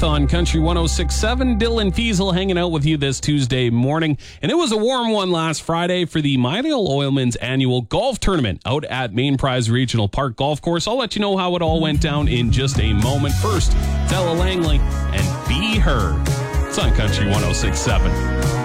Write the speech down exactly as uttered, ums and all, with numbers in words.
on Country one oh six point seven. Dylan Fiesel hanging out with you this Tuesday morning. And it was a warm one last Friday for the Mydale Oilman's annual golf tournament out at Main Prize Regional Park Golf Course. I'll let you know how it all went down in just a moment. First, it's Ella Langley and Be Heard. It's on Country one oh six point seven.